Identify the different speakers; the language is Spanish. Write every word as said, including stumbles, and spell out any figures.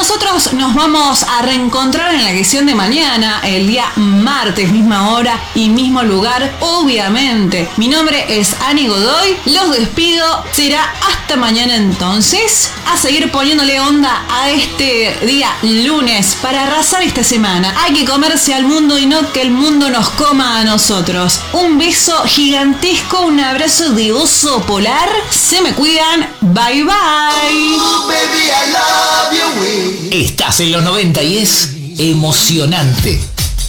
Speaker 1: Nosotros nos vamos a reencontrar en la edición de mañana, el día martes, misma hora y mismo lugar, obviamente. Mi nombre es Ani Godoy, los despido, será hasta mañana entonces, a seguir poniéndole onda a este día lunes para arrasar esta semana. Hay que comerse al mundo y no que el mundo nos coma a nosotros. Un beso gigantesco, un abrazo de oso polar, se me cuidan, bye bye.
Speaker 2: Ooh, baby, I love your way.
Speaker 3: Estás en los noventa y es emocionante.